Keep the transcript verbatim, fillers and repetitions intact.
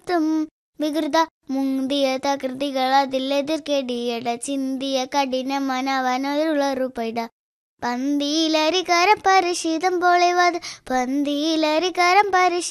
മുത്തും വികൃത മുന്തിയ തകൃതികൾ അതിലെതിർക്കെടിയട ചിന്തിയ കഠിന മനവനൊരുളറുപൈട പന്തിയിലരികരം പരിശീതം പോളെ വത് പന്തിയിലരികരം പരിശീ